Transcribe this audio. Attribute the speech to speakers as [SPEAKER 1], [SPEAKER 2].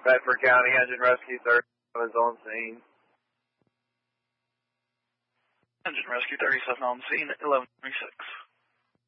[SPEAKER 1] Bedford County Engine Rescue 30 was on scene.
[SPEAKER 2] Engine Rescue 37 on scene at 11:26.